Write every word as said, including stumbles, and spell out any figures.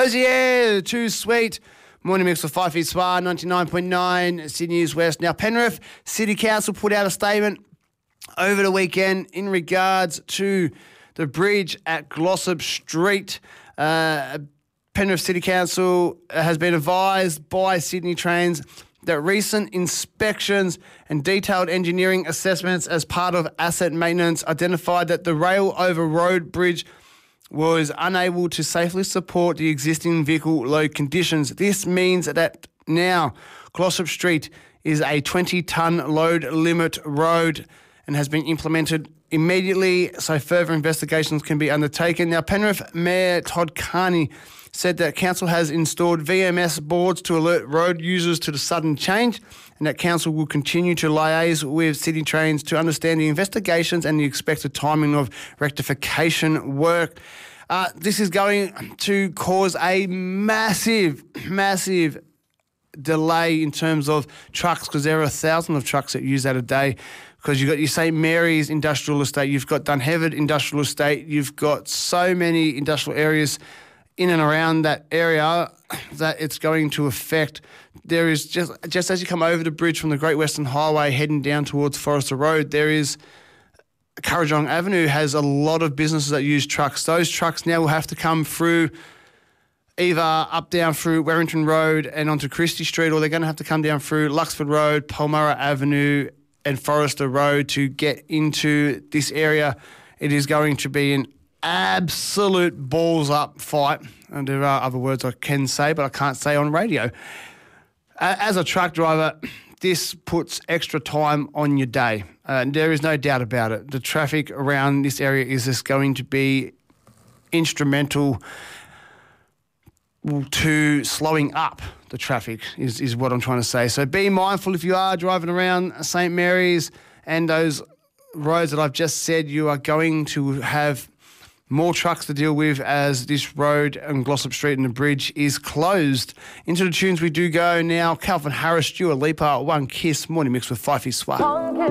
Hosier, too sweet. Morning mix with Five Feet Spa, ninety-nine point nine, Sydney News West. Now, Penrith City Council put out a statement over the weekend in regards to the bridge at Glossop Street. Uh, Penrith City Council has been advised by Sydney Trains that recent inspections and detailed engineering assessments as part of asset maintenance identified that the rail over road bridge was unable to safely support the existing vehicle load conditions. This means that now Glossop Street is a twenty-tonne load limit road and has been implemented immediately so further investigations can be undertaken. Now, Penrith Mayor Todd Carney said that council has installed V M S boards to alert road users to the sudden change and that council will continue to liaise with City Trains to understand the investigations and the expected timing of rectification work. Uh, this is going to cause a massive, massive delay in terms of trucks because there are thousands of trucks that use that a day because you've got your Saint Mary's Industrial Estate, you've got Dunheved Industrial Estate, you've got so many industrial areas in and around that area that it's going to affect. There is just just as you come over the bridge from the Great Western Highway heading down towards Forrester Road, there is Currajong Avenue has a lot of businesses that use trucks. Those trucks now will have to come through either up down through Warrington Road and onto Christie Street, or they're going to have to come down through Luxford Road, Palmyra Avenue and Forrester Road to get into this area. It is going to be an absolute balls up fight. And there are other words I can say, but I can't say on radio. As a truck driver, this puts extra time on your day. Uh, there is no doubt about it. The traffic around this area is just going to be instrumental to slowing up the traffic is, is what I'm trying to say. So be mindful if you are driving around Saint Mary's and those roads that I've just said, you are going to have more trucks to deal with as this road and Glossop Street and the bridge is closed. Into the tunes we do go now. Calvin Harris, Dua Lipa, One Kiss, Morning Mix with Five Feet Swat.